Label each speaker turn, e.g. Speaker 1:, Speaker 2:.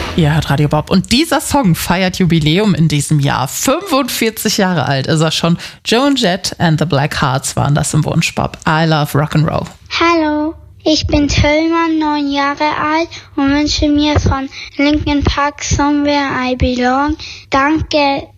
Speaker 1: Ihr hört Radio Bob und dieser Song feiert Jubiläum in diesem Jahr. 45 Jahre alt ist er schon. Joan Jett and the Black Hearts waren das im Wunsch Bob. I love Rock'n'Roll.
Speaker 2: Hallo, ich bin Tillmann, 9 Jahre alt und wünsche mir von Linkin Park Somewhere I Belong. Danke